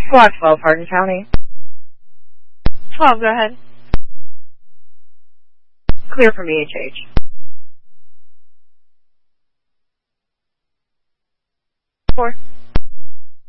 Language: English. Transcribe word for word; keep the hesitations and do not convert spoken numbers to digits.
Block twelve, Hardin County. twelve, go ahead. Clear from E H H. four.